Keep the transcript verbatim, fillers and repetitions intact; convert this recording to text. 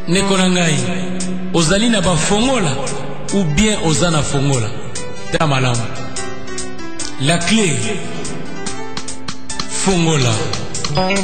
Nekonangai, ozali na ba fongola ou bien ozana fongola. Ta malam. La clé fongola.